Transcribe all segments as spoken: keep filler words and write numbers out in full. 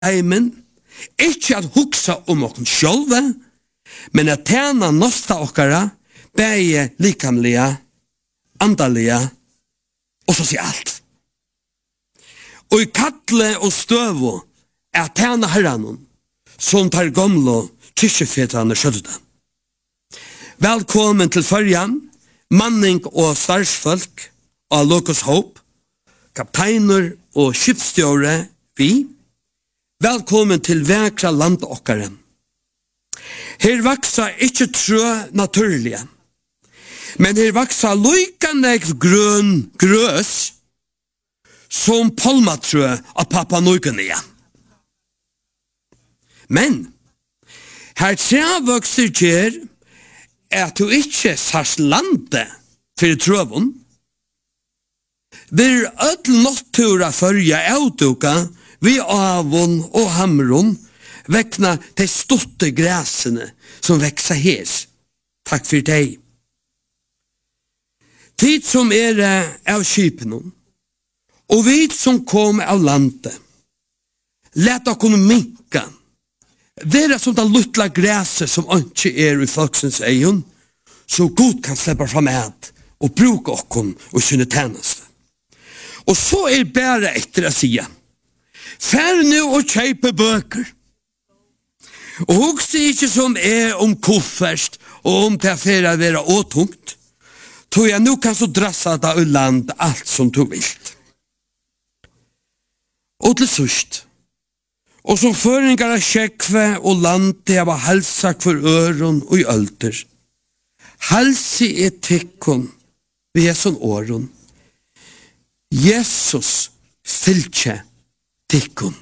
heimen, ikke at huksa om okken sjølve, men at tjena nosta okkara, bæge likamlige, andalige og sosialt. Og i kattle og støvo er tjena herranon, som tar gamle kyrkjefetrane skjødde. Velkommen til førjan, manning og starsfolk av Locus Hope, kapteiner og skipstjåre vi. Velkommen til vekra land okkaren. Her vaksa ikkje trø naturlige, men her vaksa loikanek grøn grøs som palmatrø av Papua Ny-Guinea. Men her tre vokser kjer er at du ikkje sars lande for trøvun. Vi er ødel nottura førja avduka vi avon og hamron vekna de stotte græsene som veksa her. Takk for deg. Tid som er av skipen og vi som kom av landet, let okkur minka, vera som det luttla græset som ikke er i folksens egen, så god kan slippe fram et og bruke okkur og sinne tjeneste. Og så er bare etter å si, fær nu og kjøpe bøker. Og hugsa ikke som er om koffert og om til affæra være åtungt, tog jeg nu kan så drassa da i land alt som du vilt. Og til sørst, og som føringar av kjekve og land til jeg var halsak for øron og i ølter, halsi er tikkun vi er sånn åron. Jesus fylkje tikkun.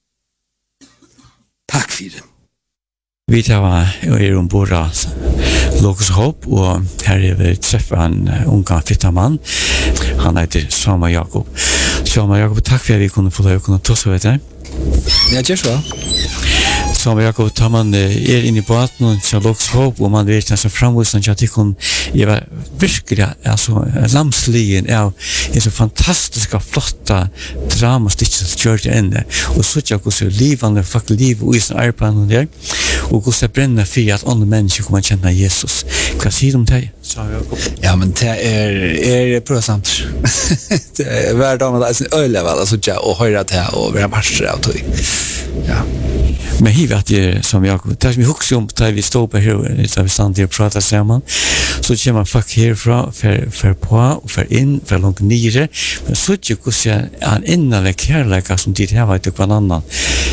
Takk for det. Vi tar er ombord av Locus Hope, og her er vi treffer en unga fitta mann. Han heter Sama Jakob. Sama Jakob, takk for at vi kunne få deg å kunne tosse ved deg. Ja, det er så. Sama Jakob, tar man er inne i baten og til Locus Hope, og man vet nesten framvisen til at de kunne gjøre virkelig altså, lamslien av en så fantastiska, flotta dramastikker som kjør til ende. Og så ikke hvordan livene, faktisk liv og isen arbeid og der, og hvordan brenner for at andre mennesker kommer til å kjenne Jesus. Hva sier du om det? Ja, men det er, er prøvsamt. Det er hver dag med det er sin øyne, vel, altså, og høyre til å være parster av tog. Ja. Men hiv at det som jag tar mig huxar om där vi står på här så vi stannar och pratar samman så kommer folk härifrån för för på och för in för långt nere men så tycker jag så en innerlig kärlek som det här var till varannan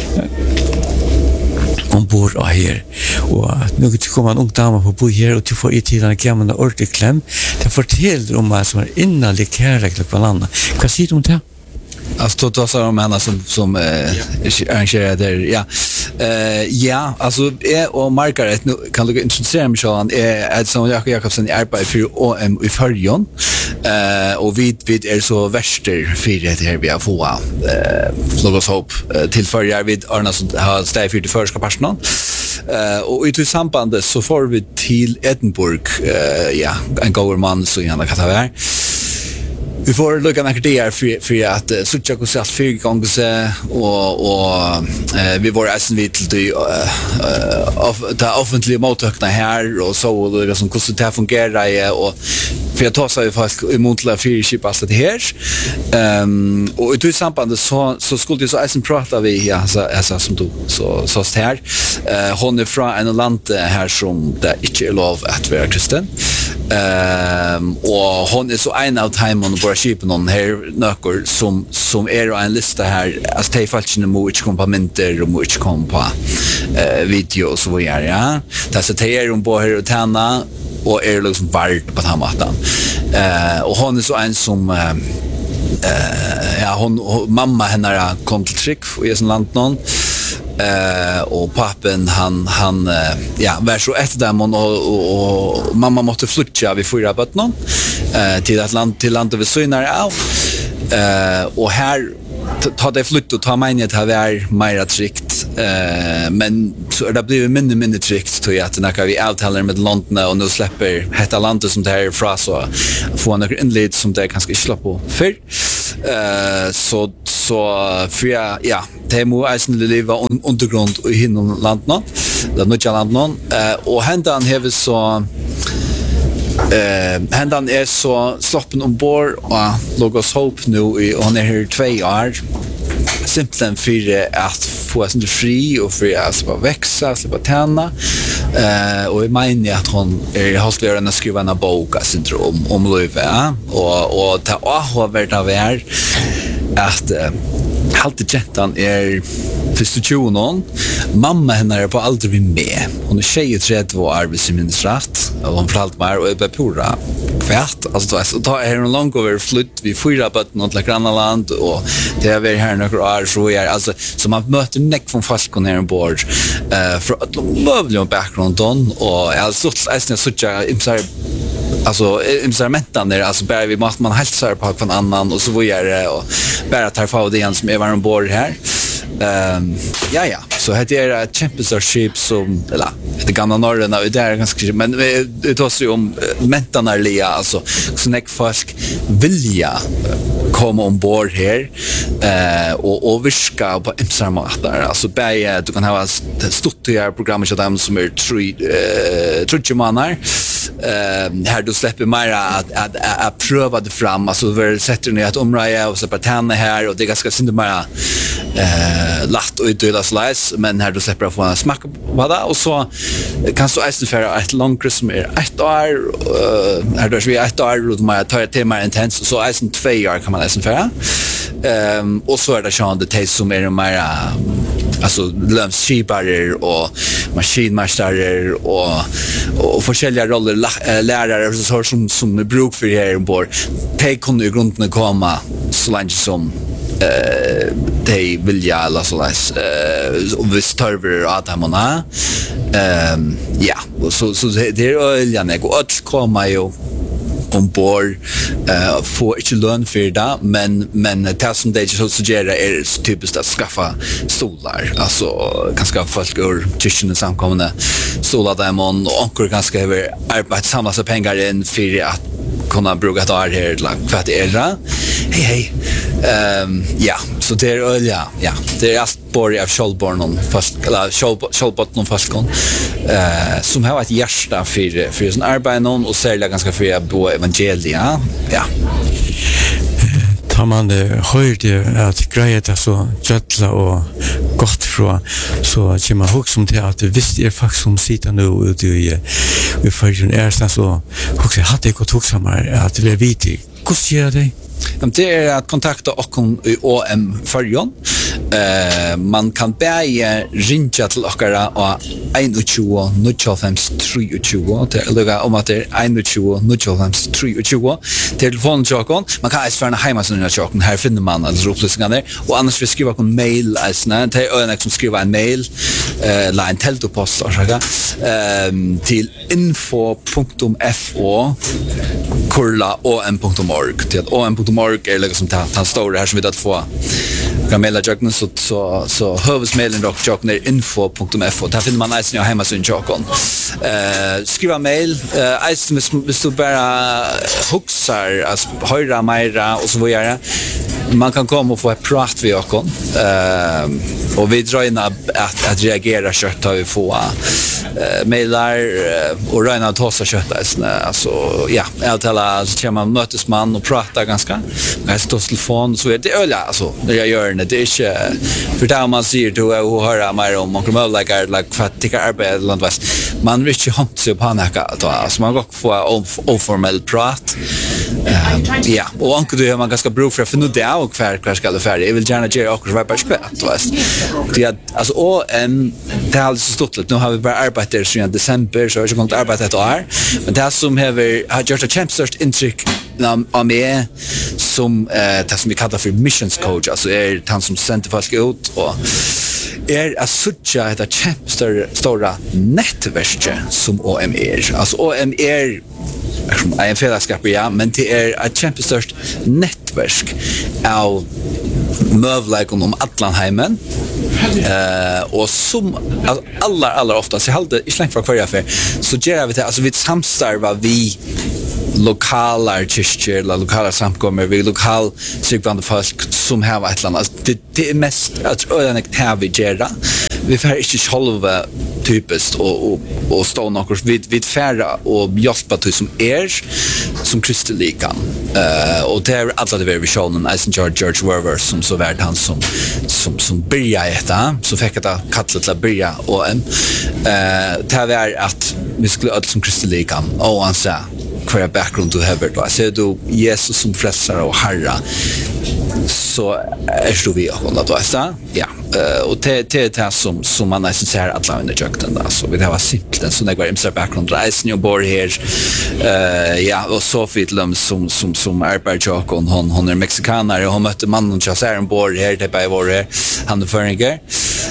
ombord och här och nu kommer en ung dam på bo här och till få i tiden att gamla ordentligt kläm det fortäller om vad som är innerlig kärlek till varannan. Vad säger du om det? Alltså då så om henne som som eh, arrangerar där ja. Eh ja, alltså är och Margaret nu kan du introducera mig så han är som Jakob Jakobsen i arbete för O M i Färjön. Eh och vi vi är så värster för det här vi har få eh Locus Hope till förjar vid Arna som har stay för det första personen. Eh och i till sambandet så får vi till Edinburgh eh ja, en gårman så gärna kan ta vara. Vi får lukka nekker det her for, for at uh, Sucha kunne se at fire ganger og, og uh, vi var eisen vidt til de uh, offentlige måttøkene her og så og det som hvordan det fungerer og for jeg tar seg faktisk imot til fire skip alt det her um, og i tog sambandet så, så skulle jeg så eisen prate vi ja, så, altså, som du så, så her uh, hun er fra en land her som det ikke er lov at være kristen um, og hun er så en av timene på skipen någon här nökor som som är en lista här alltså te falskne mo inte komma på mynter och mo inte komma på eh video och så vidare ja det så te är hon på här och tärna och är liksom vart på den mattan eh och hon är så en som eh ja hon, hon mamma henne kom till trick i sån land någon eh och pappan han han ja var så efter dem och, och, och mamma måste flytta vi fyra på någon eh till ett land till landet vi synar av eh och här ta det flytt och ta mig ner till här mer tryggt eh men så är det blivit mindre mindre tryggt till att när vi avtalar med London och nu släpper hetta landet som det här fra så få några inled som det kanske inte släpper för eh så så för ja, det må eisen leva un undergrund i hinnom landna, det nutja landna, och händan hever så Eh, händan är så sloppen ombord och Logos Hope nu i hon är här två år. Simpelthen för att få sig fri och för att bara växa, slippa tjäna. Eh, och jag menar att hon är hostläraren att skriva en bok om, om livet. Ja? Och, och det har varit av er att eh, alltid gentan är första tjugonon. Mamma henne är på aldrig vi med. Hon är tjejtretton år arbetsministrat. Och hon fortalte mig och jag blev pura fett. Alltså då är hon långt över flytt. Vi fyra på något like grannland. Och det är vi här några år så är alltså så man möter näck från folk här ombord. Uh, för att lovlig bakgrund och jag har stått nästan så jag imsar alltså instrumenten där alltså bara vi måste man hälsar på på en annan och så vad gör det och bara tar få det igen som är var ombord här. Ehm ja ja så heter det ett championship som eller det gamla norren och det är ganska men det tar sig om mentanarliga alltså så näck folk vilja komma ombord här eh och och viska på instrumenter alltså bara du kan ha stort det programmet som som är tre eh tre månader eh här du släpper mer att att att pröva det fram alltså vi sätter ner ett område och så på tanna här och det är ganska synd bara eh lätt och utdela slice men här du släpper att få en smak på det och så kan så äta för ett lång Christmas ett år här då vi ett år och man tar det mer intens så är det två år kan man läsa för ehm och så är det Sean det taste som är mer alltså lömskipare och maskinmästare och och olika roller lärare så som som bruk för här ombord. De kunde i grunden komma så länge som eh de vill ja alla så läs eh och vi starver att han måna ehm ja så så det är olja mig och att komma ju ombord eh för inte lön för det men men det som det just suggerar är typiskt att skaffa stolar alltså ganska folk ur kitchen och samkommande stolar där on och ankor ganska över arbete samla sig pengar in för att kunna bruka det här långt för att det är hej hej ehm ja så det är olja ja det är spår av Scholborn fast eller Scholbot någon fast kon eh som har ett hjärta för för sån arbete någon och sälja ganska för att bo evangelia ja tar man det hörde att grejer det så jättla och gott från så kommer jag ihåg som till att visst är faktiskt som sitter nu ute i vi förrän är så också hade jag gått också med att det är vitigt. Hur gör det? Det är att kontakta och i O M Färjön. Eh man kan bäja ringa till okkara och tjugo ett noll fem tre tjugo till lugga om att det är tjugo ett noll fem tre tjugo telefonjoken man kan även hemma såna joken här finner man alltså upplysningar där och annars vi skriva på mail alltså till en som skriva en mail eh line teltopost och så ehm till info punkt fo kurla om punkt org till om punkt org är liksom ta står det här som vi att få kan mejla joken så så så huvudmailen dock joken är info punkt fo där finner man nästan hemma sin joken eh skriva mail eh ice hvis du bara huxar alltså höra mera och så vidare man kan komma och få ett prat vid joken eh och vi drar in att att reagera kött har vi få eh mailar och räna att hosta kött alltså ja jag talar så kan man mötas man och prata ganska med telefon så är det öliga alltså när jag gör det är inte för där man ser då och höra mer om man kommer like like fatika arbete land vast man vill inte ha så på näka då alltså man går få oformell prat ja och anke du man ganska bra för för nu det och kvar kvar ska det färdigt jag vill gärna göra också vad bara skvätt vast det alltså och en det har så stått lite nu har vi bara arbetat där i december så har jag kommit arbeta ett år men det som har har gjort ett champstart intryck av mig som eh det som vi kallar för missions coach alltså är han som sänder folk ut och är att sucha ett champstar stora nätverk som O M är alltså O M är en fällskap ja men det är ett champstart nätverk av mövlek om Atlantheimen eh och som alltså, alla alla ofta så håller i släng för kvar för så gör vi det alltså vi samstarvar vi lokala kyrkjer, eller lokala samkommer, vi lokal sykvande folk som har et eller annet. Det, det er mest, jeg tror det er ikke det vi gjør. Vi får ikke sjølve typisk og, og, og stå noe. Vi, vi får og hjelpe til som er, som Kristi likan. Uh, og det er alle de visjonen, Eisen George, George Werver, som så vært han som, som, som byrja etter, så fikk jeg da kattlet til å byrja, og uh, det er at vi skulle alle som Kristi likan, og han sa, hva er bakgrunn du har vært, og ser du Jesus som frelser og herre, så er du vi og holde, du vet det? Ja, uh, og det, det er det som, som man nesten ser alle under jøkken, da, så det var simpelt, så det var imser bakgrunn, reisen jo bor her, uh, ja, og Sofie Lum som, som, som arbeider jøkken, hun, hun er meksikaner, og hun møtte mannen til oss, hun bor her, det er bare vår her, han er føringer,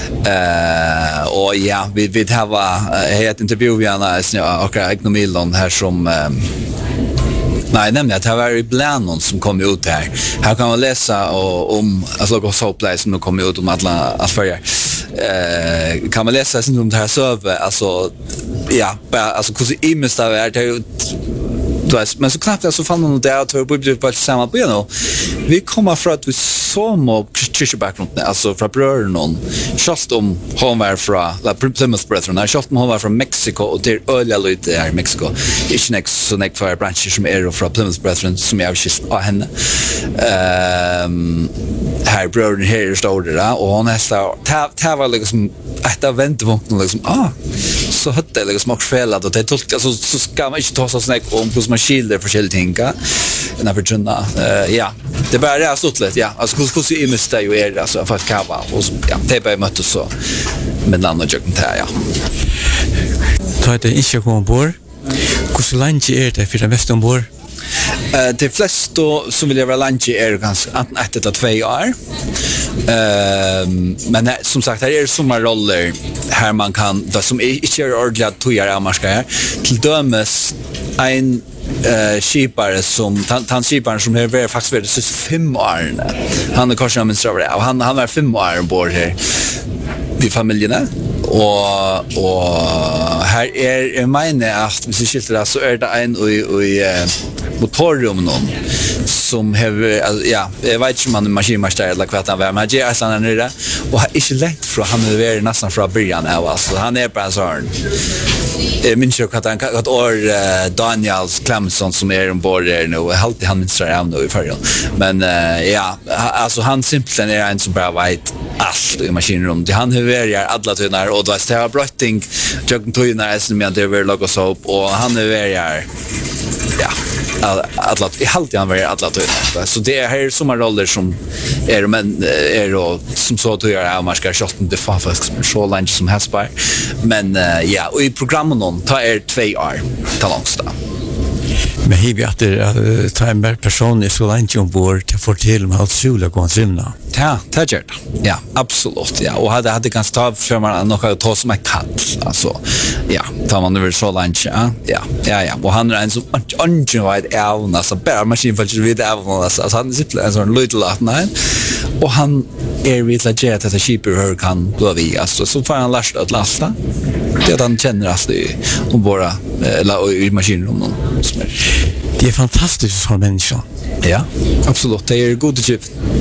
uh, og ja, vi, vi har uh, et intervju med henne, akkurat Egnomilon her som, um, nej, nämligen att det var i Blannon som kom ut här. Här kan man läsa och, om alltså något soplay som nu kommer ut om alla affärer. Eh, kan man läsa sen om det här server, alltså ja, bara alltså hur det imest av är det du vet, men så knappt jag så fann man det att vi borde på samma på nu. Vi kommer från att vi som och kyrkje bakgrunden, alltså från bröder någon. Just om hon var från la Plymouth Brethren, jag just om hon var från Mexiko och det öliga lite är i Mexiko. Inte next så next för branches som är från Plymouth Brethren som jag just av henne. Ehm här bröder här står det och hon är så ta var liksom ett av vändpunkten liksom ah så hade det liksom också felat och det tolkar alltså så ska man inte ta så snack om hur man skiljer för tinga när för tunna uh, ja det bara är så lätt ja alltså hur hur är måste ju är alltså för att kava och ja det bara mötte så med andra juggen där ja ta det inte kom bor hur så länge är det för det mest ombord. Uh, de flesta som vill göra lunch är ganska antingen ett eller två år. Uh, men som sagt, här är det sommarroller här man kan, det som inte är ordentligt tojar av marska till dömes en uh, skipare som, han skiparen som har faktiskt varit sist fem år. Han är kanske administrator och han, han var fem år ombord här vid familjerna. Og, og her er jeg mener at hvis jeg skilter det så er det en i, i uh, motorrum noen som hever, altså, ja, jeg vet ikke om han er maskinmaster eller hva han var, men jeg er et eller annet nere, og han er ikke lengt fra, han er vært nesten fra byrjan av, altså, han er bare sånn. Jeg minns jo hva han, hva år uh, Daniel Clemson som er ombord her nå, jeg alltid han minns det av nå i førjen, men uh, ja, altså han simpelthen er en som bare vet allt i maskinrum, han har vært her alle tøyner, og det var brøtting, jøkken tøyner, som jeg har vært laget opp, og han har vært her, ja, alla i halt han var alla tøyner. Så det är här sommarroller som är men är då som så att göra man ska shotten det fast så länge som Hasper. Men uh, ja, och i programmen någon tar er två år till långsta. Men här vi att det tar en person i så länge ombord till för till med att sola gå simna. Ja, det gör det. Ja, absolut. Ja, och hade hade ganska ta för man något att ta som ett katt. Alltså, ja, tar man över så länge. Ja, ja, ja, ja. Och han är en så unjoyed out, alltså bara maskin för att vid av alltså han sitter en sån little lot nej. Och han är vid legit att sheeper hur kan då vi alltså så får han lasta att lasta. Det att han känner att det om bara eller i maskinrummet som är. Det är fantastiskt som människa. Ja, absolut. Det är god typ.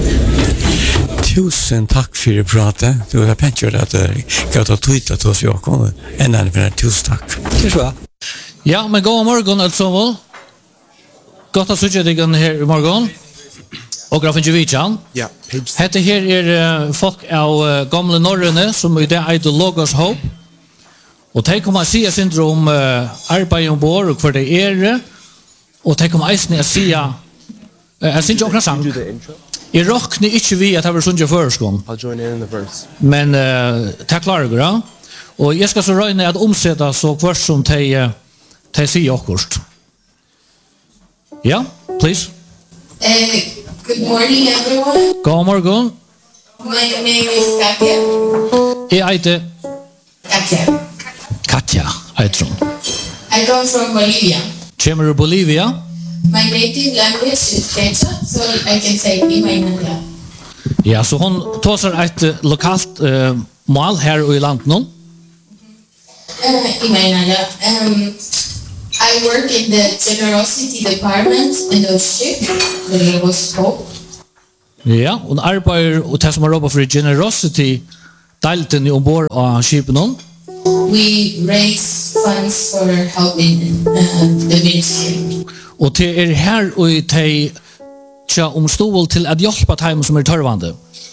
Tusen tack för det pratet. Du har pensat att det kan ta tid att oss jag kommer. En annan för tusen tack. Det är så. Ja, men god morgon alltså väl. Gott att se dig här i morgon. Och grafen Jevichan. Ja, page. Hette här är uh, folk av uh, gamla norröne som är det ideologos hopp. Och tänk om man säger syndrom uh, arbete ombord och för det är och tänk om eisen att säga jag syns också sang. I rockne inte vi att ha sjunga förskon. I'll join in in the verse. Men uh, tack klarar det. Och jag ska så röna att omsätta så kvart som te te sig också. Ja, please. Uh, good morning, everyone. God morgon. My name is Katja. Jag heter Katja. Katja, heter hon. I come from Bolivia. Kommer ur Bolivia. My native language is Quechua, so I can say Imaynala. Ja, så hon tåsar ett uh, lokalt uh, mål här i landet nu. Uh, Imaynala. Um, I work in the generosity department in the ship, the Logos Hope. Ja, og arbeider og det som har råd for generosity delten i ombord av skipen hon. We raise funds for helping uh, the ministry. Og til er her og til tja omstål til at hjelpe dem som er tørvande.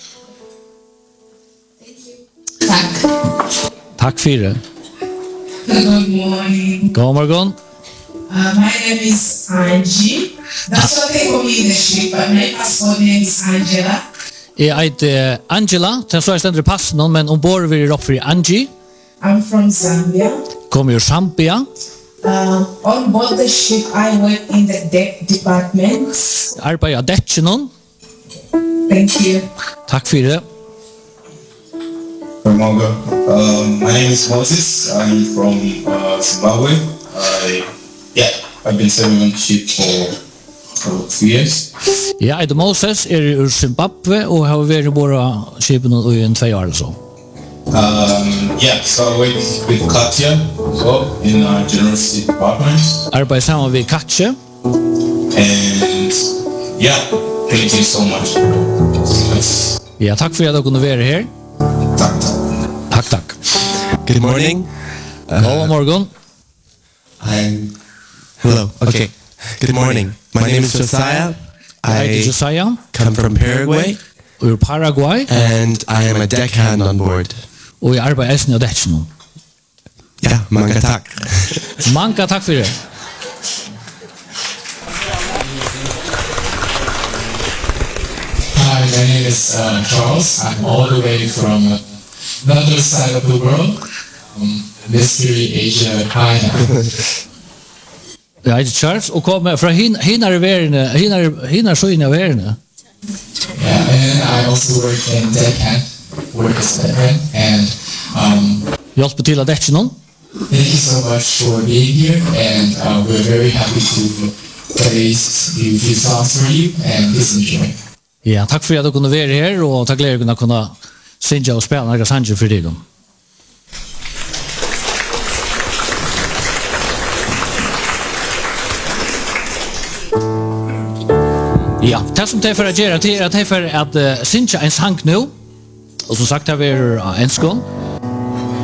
Takk. Takk for det. Good morning. God morgen. Uh, my name is Angie. That's what they call me in the ship, but my passport name is Angela. Jeg heter Angela, til så er stendet i passen, men ombord vil jeg opp for Angie. I'm from Zambia. Kommer jo Zambia. Uh, on board the ship, I work in the deck department. Arbeider av dekken hon. Thank you. Takk for det. From Mongo. Um, my name is Moses. I'm from uh, Zimbabwe. I, yeah, I've been serving on the ship for, for two years. Jeg heter Moses, er i Zimbabwe og har vært i våre skipen i en tve år eller så. Um, yeah, so I work with Katja so, in our generosity department. Arbeider sammen med Katja. And yeah, thank you so much. It's, Ja, takk for at dere kunne være her. takk, takk. Takk, takk. Good morning. God morgen. I'm hello. Okay. Good morning. My name is Josiah. Jeg heter I Josiah, come from Paraguay, ur Paraguay, and I am a deckhand on board. og jeg arbeider eisen av dekken hon. Yeah, manga tak. Mange takk for det. Hi, my name is uh, Charles. I'm all the way from uh, another side of the world, um, Mystery Asia, China. Jeg heter Charles, og kommer fra hin- hinare verene, hinare, hinare søyne av verene. Yeah, and I also work in deckhand, work as deckhand, and um, Hjelper til av dekken hon. thank you so much for being here, and uh, we're very happy to play a few songs for you, and please enjoy. Ja, takk for at dere kunne være her, og takk for at dere kunne synge og spille noen sanger for dere. Ja, det som det for å gjøre, det er at det for at uh, synge en sang nå, og som sagt det er en skål,